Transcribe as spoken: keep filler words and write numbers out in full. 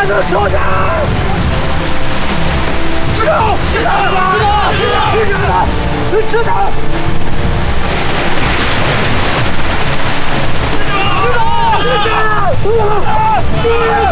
的首长，知道，知道了吧？知道，知道，知道了，知道，知道，知道，知道，知道。